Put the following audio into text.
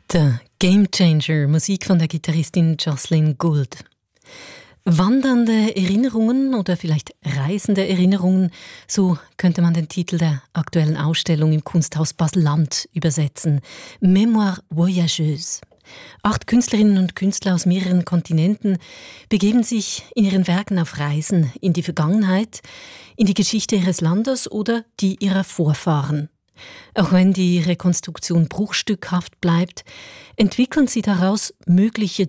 Der Gamechanger, Musik von der Gitarristin Jocelyn Gould. Wandernde Erinnerungen oder vielleicht reisende Erinnerungen, so könnte man den Titel der aktuellen Ausstellung im Kunsthaus Basel-Land übersetzen. Mémoire voyageuse. 8 Künstlerinnen und Künstler aus mehreren Kontinenten begeben sich in ihren Werken auf Reisen in die Vergangenheit, in die Geschichte ihres Landes oder die ihrer Vorfahren. Auch wenn die Rekonstruktion bruchstückhaft bleibt, entwickeln sie daraus mögliche